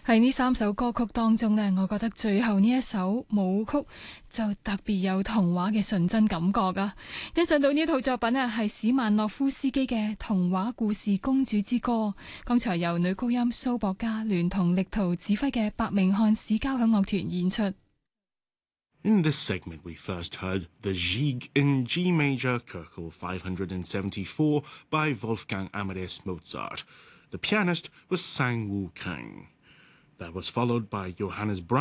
喺呢3首歌曲當中呢，我覺得最後呢一首舞曲就特別有童話嘅純真感覺啊！欣賞到呢套作品啊，係史曼諾夫斯基嘅童話故事《公主之歌》。剛才由女高音蘇博嘉聯同力圖指揮嘅伯明翰市交響樂團演出。 In this segment, we first heard the Gigue in G major, Köchel 574 by Wolfgang Amadeus Mozart. The pianist was Sang Woo Kang. That was followed by Johannes Brahms